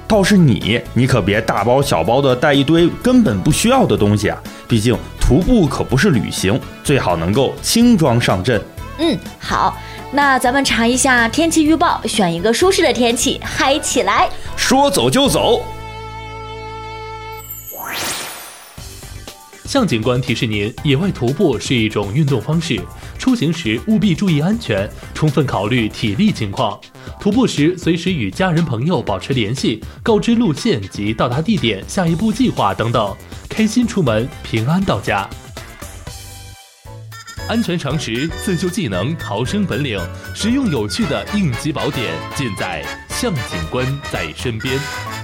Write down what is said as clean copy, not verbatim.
倒是你可别大包小包的带一堆根本不需要的东西啊，毕竟徒步可不是旅行，最好能够轻装上阵。 好，那咱们查一下天气预报，选一个舒适的天气，嗨起来！ 说走就走。 向警官提示您，野外徒步是一种运动方式，出行时务必注意安全，充分考虑体力情况。徒步时随时与家人朋友保持联系，告知路线及到达地点、下一步计划等等，开心出门，平安到家。安全常识、自救技能、逃生本领，实用有趣的应急宝典，尽在向警官在身边。